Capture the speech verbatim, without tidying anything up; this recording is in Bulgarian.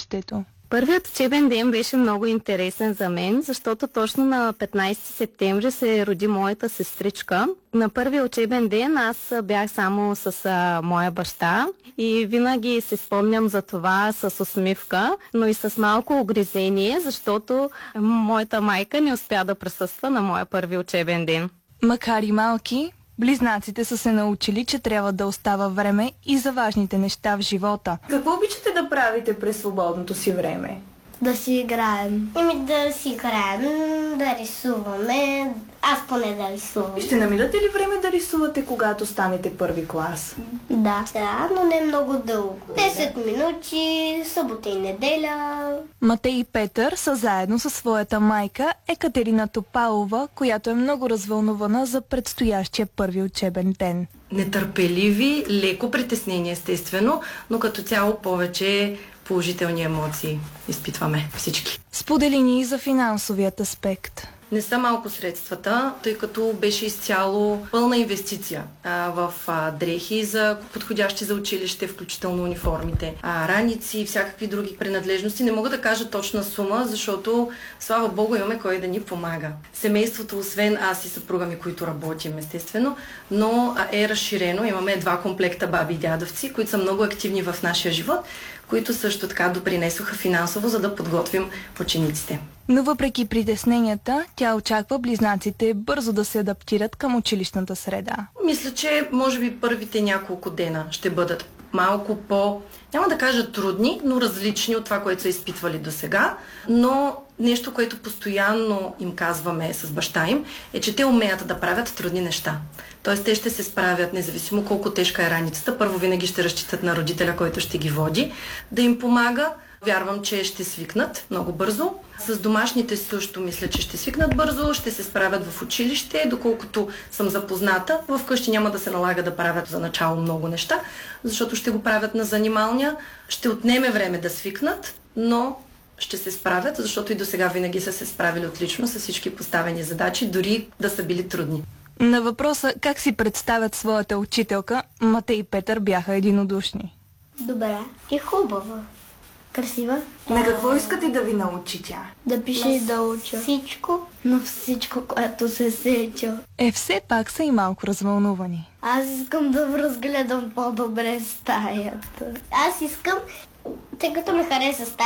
бъдещето? Първият учебен ден беше много интересен за мен, защото точно на петнайсети септември се роди моята сестричка. На първия учебен ден аз бях само с а, моя баща и винаги се спомням за това с усмивка, но и с малко огризение, защото моята майка не успя да присъства на моя първи учебен ден. Макар и малки, близнаците са се научили, че трябва да остава време и за важните неща в живота. Какво обичате да правите през свободното си време? Да си играем. Еми да си играем, да рисуваме. Аз поне да рисувам. Ще намирате ли време да рисувате, когато станете първи клас? Да. Да, но не много дълго. десет минути, събота и неделя. Матей и Петър са заедно със своята майка Екатерина Топалова, която е много развълнувана за предстоящия първи учебен ден. Нетърпеливи, леко притеснение естествено, но като цяло повече положителни емоции изпитваме всички. Сподели ни и за финансовият аспект. Не са малко средствата, тъй като беше изцяло пълна инвестиция а, в а, дрехи за подходящи за училище, включително униформите, а, раници и всякакви други принадлежности. Не мога да кажа точна сума, защото слава Богу имаме кой да ни помага. Семейството, освен аз и съпруга ми, които работим естествено, но а, е разширено. Имаме два комплекта баби и дядовци, които са много активни в нашия живот, които също така допринесоха финансово, за да подготвим учениците. Но въпреки притесненията, тя очаква близнаците бързо да се адаптират към училищната среда. Мисля, че може би първите няколко дена ще бъдат малко по, няма да кажа трудни, но различни от това, което са изпитвали до сега. Но нещо, което постоянно им казваме с баща им, е, че те умеят да правят трудни неща. Тоест, те ще се справят, независимо колко тежка е раницата. Първо винаги ще разчитат на родителя, който ще ги води, да им помага. Вярвам, че ще свикнат много бързо. С домашните също мисля, че ще свикнат бързо, ще се справят в училище, доколкото съм запозната. Вкъщи няма да се налага да правят за начало много неща, защото ще го правят на занималния. Ще отнеме време да свикнат, но ще се справят, защото и до сега винаги са се справили отлично с всички поставени задачи, дори да са били трудни. На въпроса как си представят своята учителка, Матей и Петър бяха единодушни. Добре и хубава. Красива. На какво искате да ви научи тя? Да пише и да уча. Всичко. Но всичко, което се сеча. Е, все пак са и малко развълнувани. Аз искам да разгледам по-добре стаята. Аз искам, тъй като ме хареса стаята,